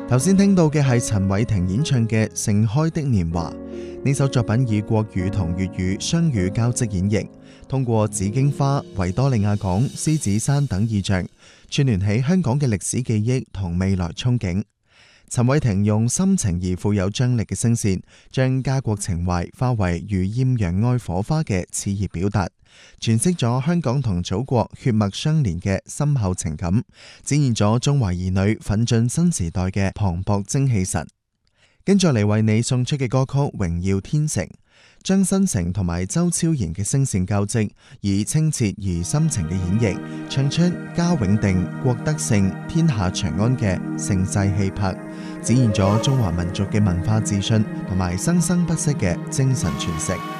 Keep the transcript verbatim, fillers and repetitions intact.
頭先聽到嘅係陳偉霆演唱嘅《盛開的年華》，呢首作品以國語同粵語雙語交織演繹，通過紫荊花、維多利亞港、獅子山等意象，串聯起香港嘅歷史記憶同未來憧憬。陳偉霆用深情而富有張力嘅聲線，將家國情懷化為如豔陽愛火花嘅熾熱表達，詮釋咗香港同祖國血脈相連嘅深厚情感，展現咗中華兒女奮進新時代嘅磅礴精氣神。跟住嚟為你送出嘅歌曲《榮耀天成》，張新成同埋周超然嘅聲線交織，以清澈而深情嘅演繹，唱出家永定、國德勝、天下長安嘅盛世氣魄，展現咗中華民族嘅文化自信同埋生生不息嘅精神傳承。